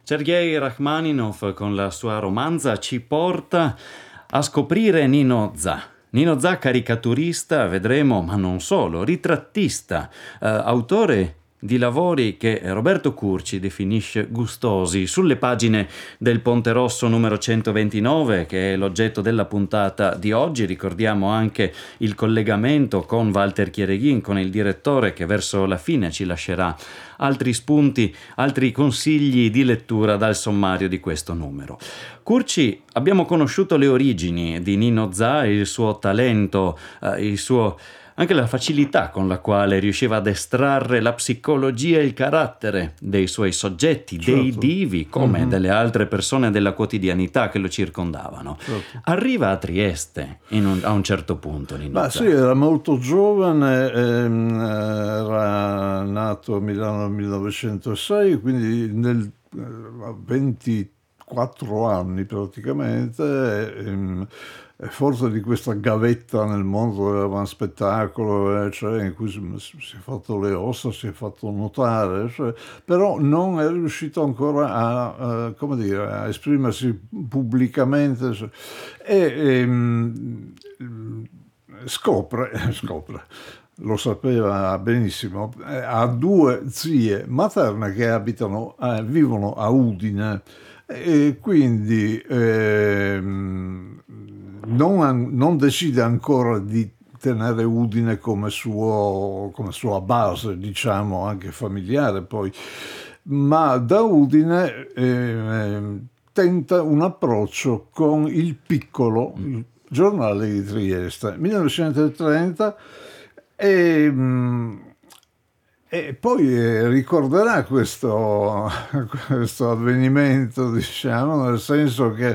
Sergei Rachmaninov con la sua romanza ci porta a scoprire Nino Zà. Nino Zà, caricaturista, vedremo, ma non solo, ritrattista, autore di lavori che Roberto Curci definisce gustosi. Sulle pagine del Ponte Rosso numero 129, che è l'oggetto della puntata di oggi, ricordiamo anche il collegamento con Walter Chiereghin, con il direttore, che verso la fine ci lascerà altri spunti, altri consigli di lettura dal sommario di questo numero. Curci, abbiamo conosciuto le origini di Nino Zà, il suo talento, anche la facilità con la quale riusciva ad estrarre la psicologia e il carattere dei suoi soggetti, dei divi, come delle altre persone della quotidianità che lo circondavano. Arriva a Trieste a un certo punto, Nino Zà. Sì, era molto giovane, era nato a Milano nel 1906, quindi nel 24 anni praticamente, forse di questa gavetta nel mondo dell'avanspettacolo, cioè in cui si è fatto le ossa, si è fatto notare, però non è riuscito ancora a esprimersi pubblicamente, e scopre, lo sapeva benissimo, ha due zie materne che vivono a Udine, e quindi non decide ancora di tenere Udine come sua base, diciamo, anche familiare poi, ma da Udine tenta un approccio con Il Piccolo, il giornale di Trieste, 1930, e poi ricorderà questo avvenimento, diciamo, nel senso che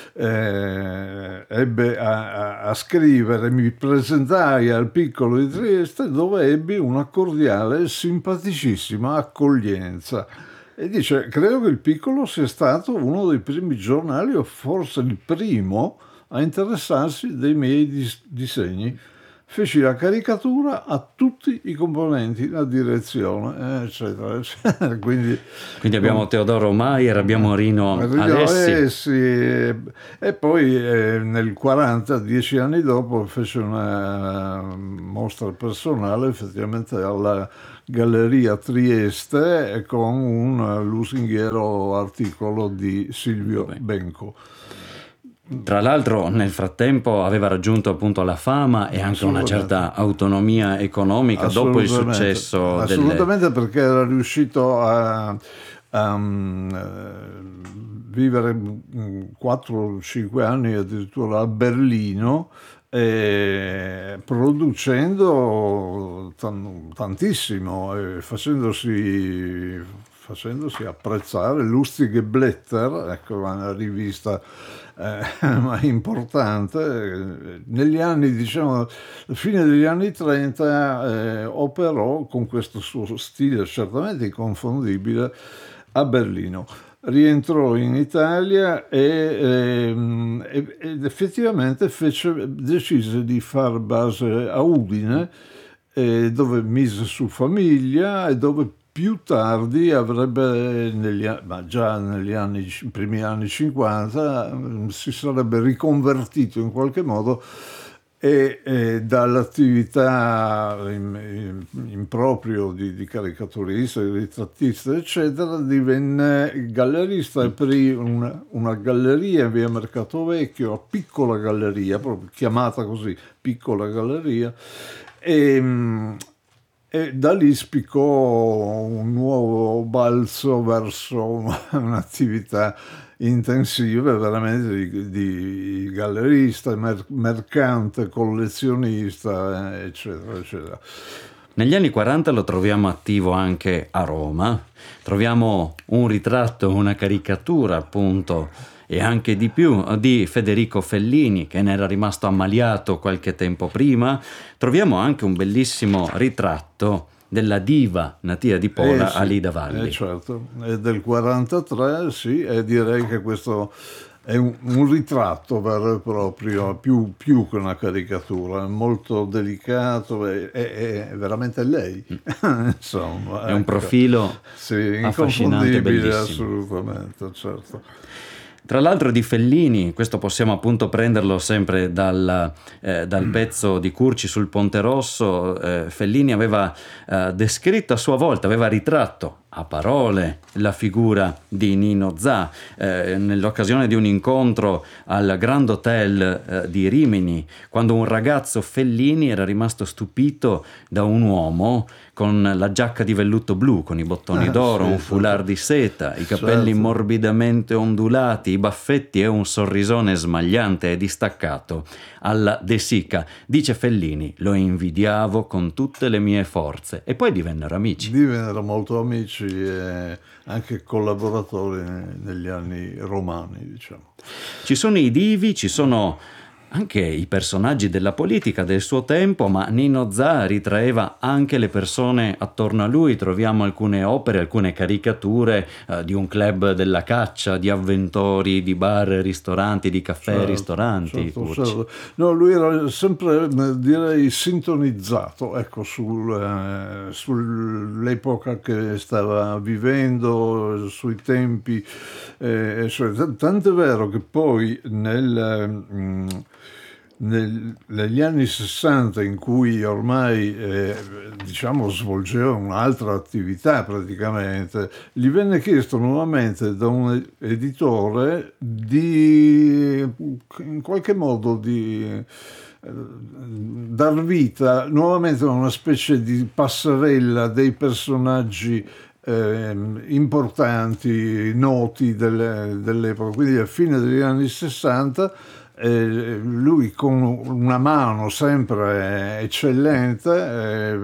ebbe a scrivere: mi presentai al Piccolo di Trieste, dove ebbi una cordiale e simpaticissima accoglienza. E dice: credo che Il Piccolo sia stato uno dei primi giornali, o forse il primo, a interessarsi dei miei disegni. Feci la caricatura a tutti i componenti, la direzione, eccetera, eccetera. Quindi abbiamo Teodoro Maier, abbiamo Rino Alessi. E poi nel 40, 10 anni dopo, fece una mostra personale effettivamente alla Galleria Trieste, con un lusinghiero articolo di Silvio Benco. Tra l'altro nel frattempo aveva raggiunto appunto la fama e anche una certa autonomia economica dopo il successo assolutamente, perché era riuscito a vivere 4-5 anni addirittura a Berlino, producendo tantissimo, facendosi apprezzare. Lustige Blätter, ecco, una rivista importante. Negli anni, diciamo, fine degli anni 30, operò con questo suo stile certamente inconfondibile a Berlino. Rientrò in Italia ed effettivamente decise di far base a Udine, dove mise su famiglia e dove più tardi avrebbe, già negli primi anni 50, si sarebbe riconvertito in qualche modo, e dall'attività in proprio di caricaturista, di ritrattista, eccetera, divenne gallerista e aprì una galleria in via Mercato Vecchio, a Piccola Galleria, proprio chiamata così, Piccola Galleria, e da lì spiccò un nuovo balzo verso un'attività intensiva veramente di gallerista, mercante, collezionista, eccetera, eccetera. Negli anni 40 lo troviamo attivo anche a Roma, troviamo un ritratto, una caricatura appunto, e anche di più, di Federico Fellini, che ne era rimasto ammaliato qualche tempo prima. Troviamo anche un bellissimo ritratto della diva natia di Pola, sì, Alida Valli. Certo, è del 43, sì, e direi che questo è un ritratto vero e proprio, più che una caricatura, è molto delicato, è veramente lei. Insomma, È un profilo sì, affascinante, inconfondibile, bellissimo. assolutamente, certo. Tra l'altro di Fellini, questo possiamo appunto prenderlo sempre dal pezzo di Curci sul Ponte Rosso, Fellini aveva descritto a sua volta, aveva ritratto a parole la figura di Nino Zà nell'occasione di un incontro al Grand Hotel di Rimini, quando un ragazzo Fellini era rimasto stupito da un uomo con la giacca di velluto blu, con i bottoni d'oro, sì, un foulard di seta, i capelli certo. morbidamente ondulati, i baffetti e un sorrisone smagliante e distaccato alla De Sica. Dice Fellini, lo invidiavo con tutte le mie forze. E poi divennero amici. Divennero molto amici e anche collaboratori negli anni romani, diciamo. Ci sono i divi, ci sono anche i personaggi della politica del suo tempo, ma Nino Zà ritraeva anche le persone attorno a lui. Troviamo alcune opere, alcune caricature di un club della caccia, di avventori, di bar, ristoranti, di caffè, ristoranti. Certo. No, lui era sempre, direi, sintonizzato, ecco, sull'epoca che stava vivendo, sui tempi. Tanto è vero che poi negli anni 60, in cui ormai diciamo svolgeva un'altra attività praticamente, gli venne chiesto nuovamente da un editore in qualche modo di dar vita nuovamente a una specie di passerella dei personaggi importanti, noti dell'epoca, quindi alla fine degli anni 60. Lui con una mano sempre eccellente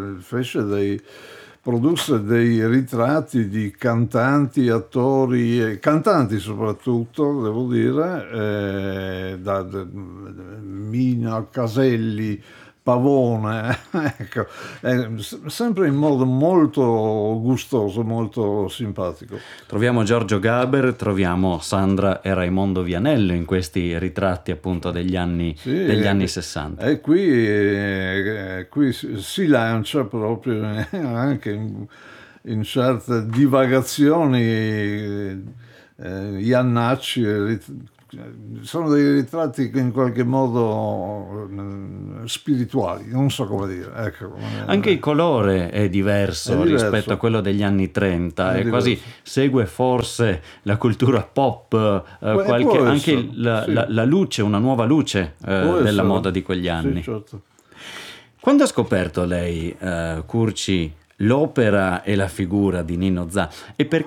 produsse dei ritratti di cantanti, attori, cantanti soprattutto, devo dire, da Mina, Caselli, Pavone, ecco, sempre in modo molto gustoso, molto simpatico. Troviamo Giorgio Gaber, troviamo Sandra e Raimondo Vianello in questi ritratti appunto degli anni 60. E qui si lancia proprio anche in certe divagazioni Iannacci. Sono dei ritratti che in qualche modo spirituali, non so come dire. Ecco, anche il colore è diverso rispetto a quello degli anni 30, è quasi segue forse la cultura pop, anche la luce, una nuova luce della moda di quegli anni. Sì, certo. Quando ha scoperto lei, Curci, l'opera e la figura di Nino Zà, e per